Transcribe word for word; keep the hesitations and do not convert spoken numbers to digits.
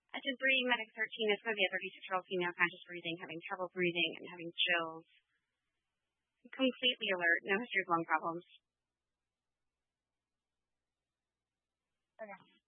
I did breathing medic thirteen. It's going to be a thirty-six-year-old female conscious breathing, having trouble breathing and having chills. Completely alert. No history of lung problems. Okay.